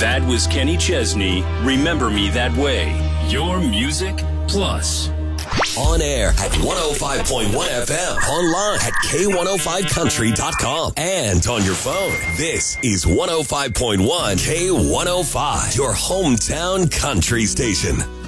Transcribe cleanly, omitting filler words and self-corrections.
That was Kenny Chesney. Remember Me That Way. Your music plus. On air at 105.1 FM. Online at K105country.com. And on your phone. This is 105.1 K105. Your hometown country station.